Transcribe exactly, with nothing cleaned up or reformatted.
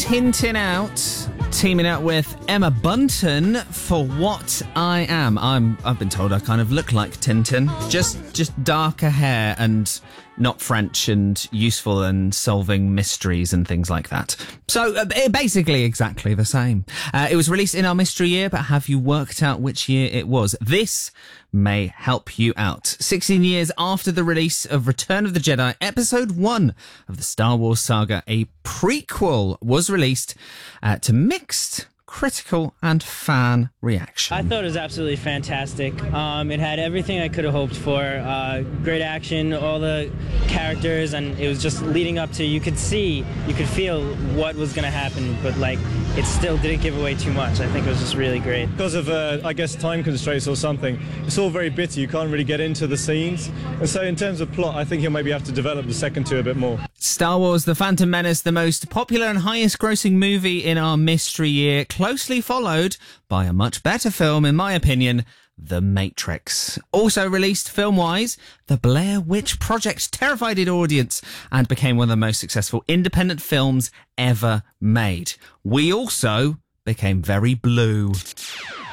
Tintin out, teaming up with Emma Bunton for What I Am. I'm, I've been told I kind of look like Tintin. Just just darker hair and not French and useful and solving mysteries and things like that. So uh, basically exactly the same. Uh, it was released in our mystery year, but have you worked out which year it was? This may help you out. sixteen years after the release of Return of the Jedi, Episode one of the Star Wars saga, a prequel was released uh, to mixed critical and fan reaction. I thought it was absolutely fantastic. Um, it had everything I could have hoped for. Uh, great action, all the characters, and it was just leading up to, you could see, you could feel what was going to happen, but like, it still didn't give away too much. I think it was just really great. Because of, uh, I guess, time constraints or something, it's all very bitty. You can't really get into the scenes. And so in terms of plot, I think you'll maybe have to develop the second two a bit more. Star Wars The Phantom Menace, the most popular and highest grossing movie in our mystery year, closely followed by a much better film, in my opinion, The Matrix. Also released film-wise, The Blair Witch Project terrified its audience and became one of the most successful independent films ever made. We also became very blue.